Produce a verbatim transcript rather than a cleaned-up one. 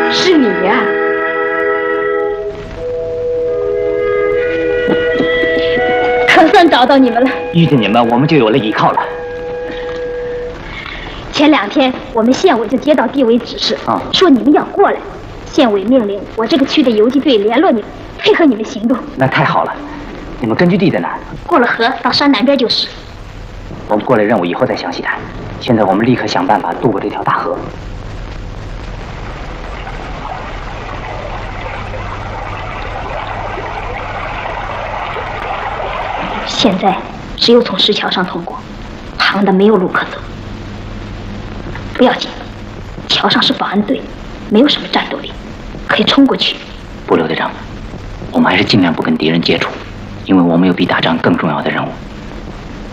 是你呀、啊！可算找到你们了。 遇见你们，我们就有了依靠了。 前两天我们县委就接到地委指示， 啊， 说你们要过来。县委命令我这个区的游击队联络你们，配合你们行动。 那太好了。你们根据地在哪儿？ 过了河到山南边就是。 我们过来任务以后再详细谈。现在我们立刻想办法渡过这条大河。 现在只有从石桥上通过，旁的没有路可走。不要紧，桥上是保安队，没有什么战斗力，可以冲过去。 不，刘队长，我们还是尽量不跟敌人接触，因为我们有比打仗更重要的任务。